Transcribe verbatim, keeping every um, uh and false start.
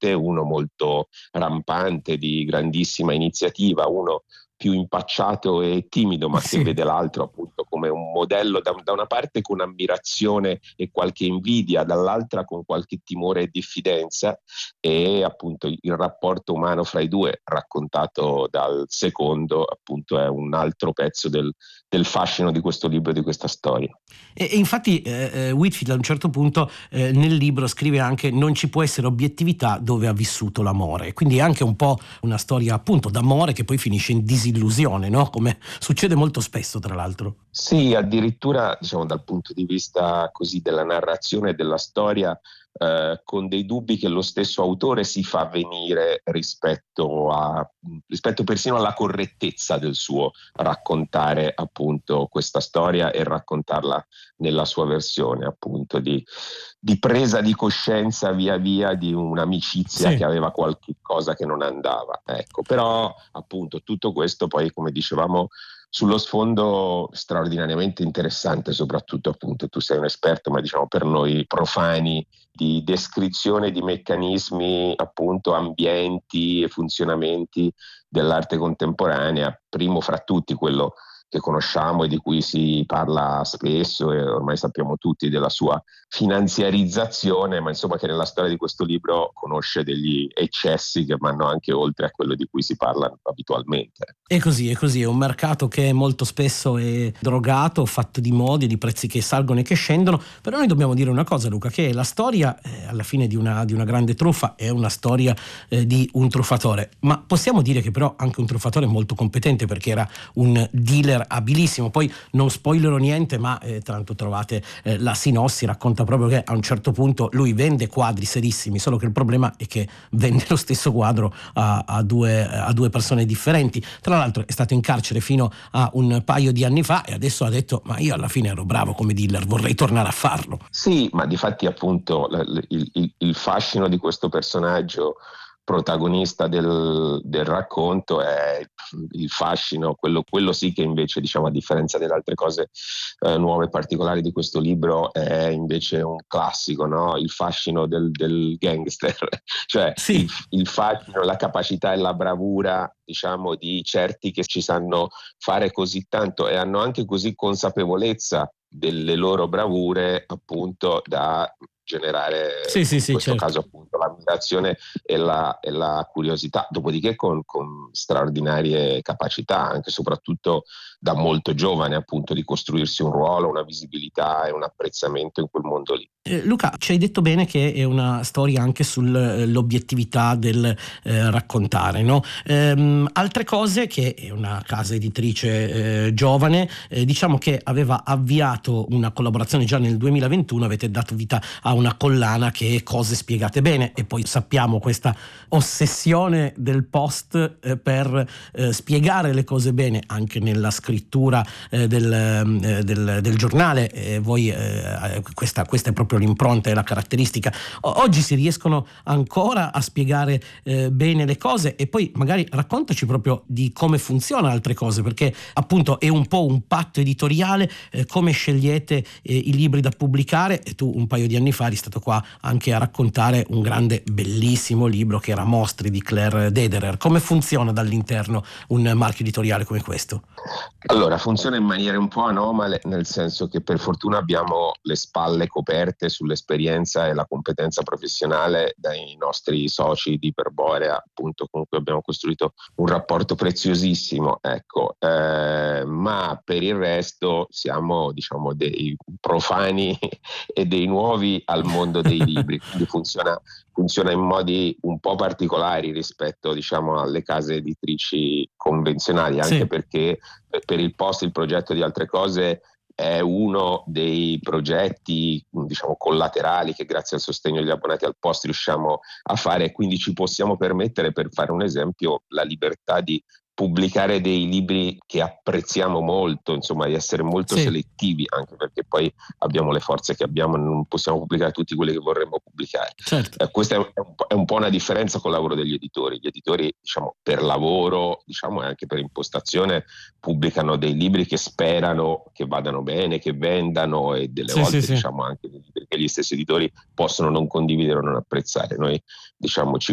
forte, uno molto rampante, di grandissima iniziativa, uno più impacciato e timido, ma Sì. che vede l'altro appunto come un modello, da, da una parte con ammirazione e qualche invidia, dall'altra con qualche timore e diffidenza, e appunto il rapporto umano fra i due raccontato dal secondo appunto è un altro pezzo del, del fascino di questo libro, di questa storia. E, e infatti eh, eh, Whitfield a un certo punto eh, nel libro scrive anche: non ci può essere obiettività dove ha vissuto l'amore, quindi è anche un po' una storia appunto d'amore che poi finisce in disillusione, no? Come succede molto spesso, tra l'altro. Sì, addirittura diciamo dal punto di vista così della narrazione e della storia, eh, con dei dubbi che lo stesso autore si fa venire rispetto a rispetto persino alla correttezza del suo raccontare appunto questa storia e raccontarla nella sua versione appunto di, di presa di coscienza via via di un'amicizia Sì. che aveva qualche cosa che non andava. Ecco, però appunto tutto questo poi, come dicevamo, sullo sfondo straordinariamente interessante, soprattutto appunto tu sei un esperto, ma diciamo per noi profani, di descrizione di meccanismi, appunto ambienti e funzionamenti dell'arte contemporanea, primo fra tutti quello che conosciamo e di cui si parla spesso, e ormai sappiamo tutti della sua finanziarizzazione, ma insomma che nella storia di questo libro conosce degli eccessi che vanno anche oltre a quello di cui si parla abitualmente. È così, è così, è un mercato che molto spesso è drogato, fatto di modi, di prezzi che salgono e che scendono, però noi dobbiamo dire una cosa, Luca, che la storia eh, alla fine di una, di una grande truffa è una storia eh, di un truffatore, ma possiamo dire che però anche un truffatore molto competente, perché era un dealer abilissimo. Poi non spoilerò niente, ma eh, tanto trovate eh, la sinossi, racconta proprio che a un certo punto lui vende quadri serissimi, solo che il problema è che vende lo stesso quadro a, a, due, a due persone differenti. Tra l'altro è stato in carcere fino a un paio di anni fa e adesso ha detto: ma io alla fine ero bravo come dealer, vorrei tornare a farlo. Sì, ma difatti appunto il, il, il fascino di questo personaggio protagonista del, del racconto è il fascino, quello, quello sì che invece, diciamo, a differenza delle altre cose eh, nuove e particolari di questo libro, è invece un classico, no? Il fascino del, del gangster, cioè Sì. il, il fascino, la capacità e la bravura, diciamo, di certi che ci sanno fare così tanto e hanno anche così consapevolezza delle loro bravure, appunto, da generare Sì, sì, in sì, questo certo. caso appunto l'ammirazione e la, e la curiosità, dopodiché con, con straordinarie capacità, anche e soprattutto da molto giovane, appunto, di costruirsi un ruolo, una visibilità e un apprezzamento in quel mondo lì. Eh, Luca, ci hai detto bene che è una storia anche sull'obiettività del eh, raccontare, no? Ehm, altre cose, che è una casa editrice eh, giovane, eh, diciamo che aveva avviato una collaborazione già nel duemilaventuno, avete dato vita a una collana che è Cose spiegate bene, e poi sappiamo questa ossessione del post eh, per eh, spiegare le cose bene anche nella scrittura eh, del, eh, del, del giornale. Eh, voi eh, questa, questa è proprio l'impronta e la caratteristica. O- oggi si riescono ancora a spiegare eh, bene le cose, e poi magari raccontaci proprio di come funzionano altre cose, perché appunto è un po' un patto editoriale, eh, come scegliete eh, i libri da pubblicare. E tu un paio di anni fa eri stato qua anche a raccontare un grande, bellissimo libro che era Mostri di Claire Dederer. Come funziona dall'interno un marchio editoriale come questo? Allora, funziona in maniere un po' anomale, nel senso che per fortuna abbiamo le spalle coperte sull'esperienza e la competenza professionale dai nostri soci di Iperborea, appunto, con cui abbiamo costruito un rapporto preziosissimo, ecco, eh, ma per il resto siamo, diciamo, dei profani e dei nuovi al mondo dei libri, quindi funziona funziona in modi un po' particolari rispetto, diciamo, alle case editrici convenzionali, anche Sì. perché per il post, il progetto di altre cose è uno dei progetti, diciamo, collaterali che grazie al sostegno degli abbonati al post riusciamo a fare, e quindi ci possiamo permettere, per fare un esempio, la libertà di pubblicare dei libri che apprezziamo molto, insomma di essere molto Sì, selettivi, anche perché poi abbiamo le forze che abbiamo e non possiamo pubblicare tutti quelli che vorremmo pubblicare. certo. Eh, questa è un, è un po' una differenza con il lavoro degli editori. Gli editori, diciamo, per lavoro, diciamo, e anche per impostazione, pubblicano dei libri che sperano che vadano bene, che vendano, e delle Sì, sì, volte, sì. diciamo, anche dei libri che gli stessi editori possono non condividere o non apprezzare. Noi, diciamo, ci